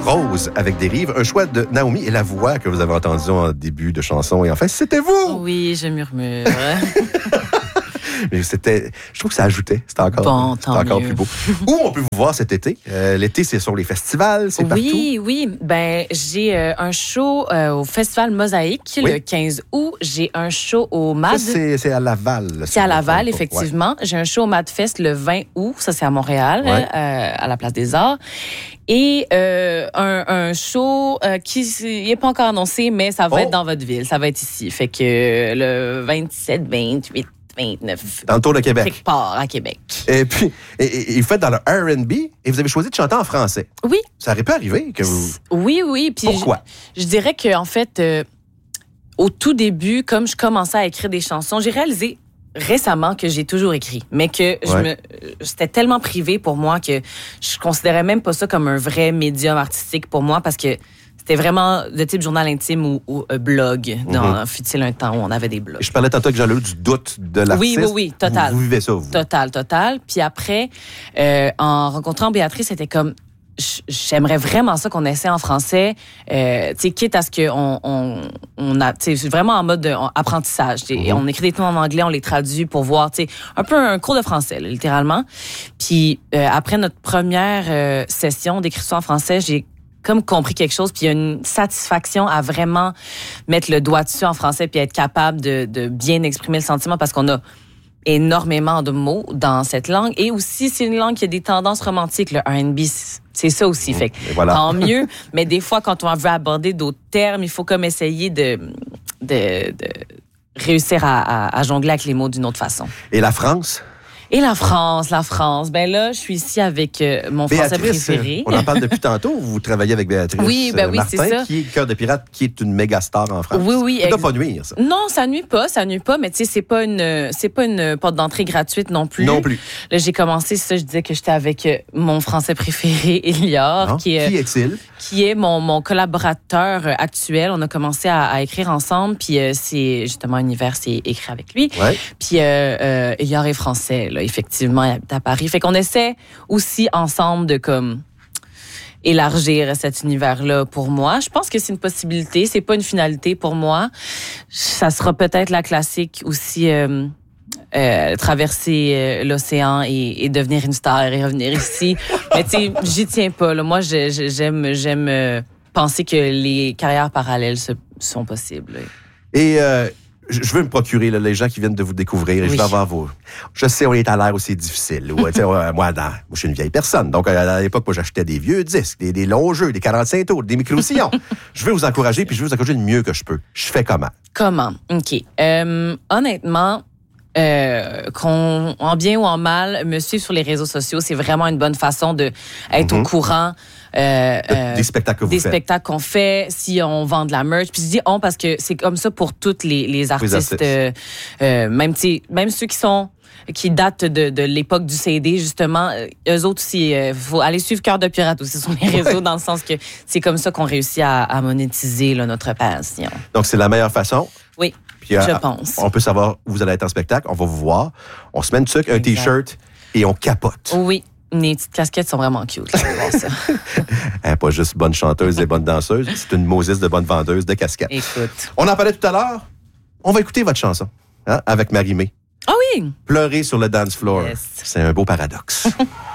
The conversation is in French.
Rose avec Dérive, un choix de Naomi et la voix que vous avez entendue en début de chanson. Et enfin, c'était vous! Oui, je murmure. Mais je trouve que ça ajoutait. C'était encore plus beau. Où on peut vous voir cet été? L'été, c'est sur les festivals, c'est partout? Oui. Ben, j'ai un show au Festival Mosaïque le 15 août. J'ai un show au MAD. Ça, c'est à Laval. C'est à Laval, effectivement. Ouais. J'ai un show au MAD Fest le 20 août. Ça, c'est à Montréal, à la Place des Arts. Et un show qui n'est pas encore annoncé, mais ça va être dans votre ville. Ça va être ici. Fait que le 27, 28, 29. Dans le Tour de Québec. Quelque part à Québec. Et puis, vous faites dans le R&B et vous avez choisi de chanter en français. Oui. Ça aurait pu arriver que vous... Oui. Puis pourquoi? Je dirais qu'en fait, au tout début, comme je commençais à écrire des chansons, j'ai réalisé récemment que j'ai toujours écrit, mais que c'était tellement privé pour moi que je considérais même pas ça comme un vrai médium artistique pour moi parce que c'était vraiment de type journal intime ou blog. Fut-il un temps où on avait des blogs. Je parlais tantôt avec Jean-Loup du doute de l'artiste. Oui, total. Vous vivez ça, vous? Total. Puis après, en rencontrant Béatrice, c'était comme... J'aimerais vraiment ça qu'on essaie en français, quitte à ce qu'on a, c'est vraiment en mode apprentissage. On écrit des noms en anglais, on les traduit pour voir, un peu un cours de français, là, littéralement. Puis après notre première session d'écriture en français, j'ai comme compris quelque chose, puis il y a une satisfaction à vraiment mettre le doigt dessus en français puis être capable de bien exprimer le sentiment parce qu'on a énormément de mots dans cette langue. Et aussi, c'est une langue qui a des tendances romantiques, le R&B, c'est ça aussi. Fait que tant mieux. Mais des fois, quand on veut aborder d'autres termes, il faut comme essayer de réussir à jongler avec les mots d'une autre façon. Et la France? Et la France. Ben là, je suis ici avec mon français préféré. On en parle depuis tantôt. Vous travaillez avec Béatrice Martin, c'est ça. Qui est Cœur de pirate, qui est une méga star en France. Oui. Ça ne doit pas nuire, ça. Non, ça nuit pas. Mais tu sais, c'est pas une porte d'entrée gratuite non plus. Là, j'ai commencé, ça, je disais que j'étais avec mon français préféré, Elior. Qui est-il? Qui est mon collaborateur actuel. On a commencé à écrire ensemble, puis c'est justement Univers, c'est écrit avec lui. Ouais. Puis Elior est français, là, effectivement, il habite à Paris. Fait qu'on essaie aussi ensemble de comme élargir cet univers-là pour moi. Je pense que c'est une possibilité, c'est pas une finalité pour moi. Ça sera peut-être la classique aussi. Traverser l'océan et devenir une star et revenir ici. Mais tu sais, j'y tiens pas. Là. Moi, j'aime penser que les carrières parallèles sont possibles. Et je veux me procurer les gens qui viennent de vous découvrir et je vais avoir vos... Je sais, on est à l'ère où c'est difficile. Moi, je suis une vieille personne. Donc, à l'époque, moi, j'achetais des vieux disques, des longs jeux, des 45 tours, des micro-sillons. Je veux vous encourager, puis je veux vous encourager le mieux que je peux. Je fais comment? OK. Honnêtement... en bien ou en mal, me suivre sur les réseaux sociaux, c'est vraiment une bonne façon de être au courant des spectacles que vous faites. Des spectacles qu'on fait, si on vend de la merch. Puis je dis on parce que c'est comme ça pour tous les artistes. Même ceux qui datent de l'époque du CD, justement, eux autres aussi, faut aller suivre Cœur de pirate aussi sur les réseaux, dans le sens que c'est comme ça qu'on réussit à monétiser là, notre passion. Donc, c'est la meilleure façon? Oui. Puis, je pense. On peut savoir où vous allez être en spectacle. On va vous voir. On se met une tuque, un T-shirt et on capote. Oui. Les petites casquettes sont vraiment cute. Là, voir ça. Pas juste bonne chanteuse et bonne danseuse. C'est une Moses de bonne vendeuse de casquettes. Écoute. On en parlait tout à l'heure. On va écouter votre chanson avec Marie-Mé. Ah oui! Pleurer sur le dance floor. Yes. C'est un beau paradoxe.